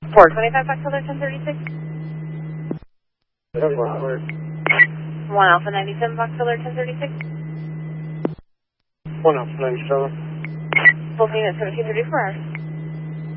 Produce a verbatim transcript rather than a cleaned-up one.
four twenty-five Fox Alpha ten thirty-six. one Alpha ninety-seven Fox Alpha ten thirty-six. one Alpha ninety-seven. Full unit seventeen thirty-four hours.